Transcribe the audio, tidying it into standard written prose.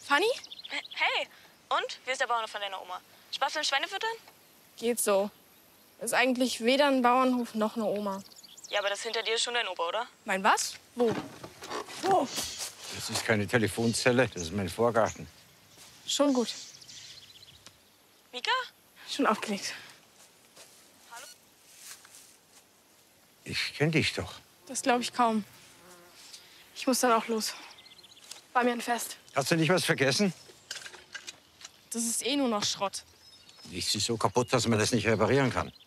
Fanny? Hey, und? Wie ist der Bauernhof von deiner Oma? Spaß beim Schweinefüttern? Geht so. Ist eigentlich weder ein Bauernhof noch eine Oma. Ja, aber das hinter dir ist schon dein Opa, oder? Mein was? Wo? Wo? Das ist keine Telefonzelle, das ist mein Vorgarten. Schon gut. Mika? Schon aufgelegt. Ich kenne dich doch. Das glaube ich kaum. Ich muss dann auch los. War mir ein Fest. Hast du nicht was vergessen? Das ist eh nur noch Schrott. Ist sie so kaputt, dass man das nicht reparieren kann?